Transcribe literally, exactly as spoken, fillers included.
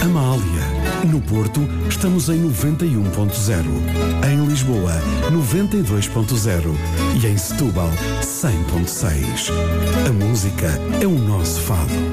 Amália. No Porto, estamos em noventa e um ponto zero. Em Lisboa, noventa e dois ponto zero. E em Setúbal, cem ponto seis. A música é o nosso fado.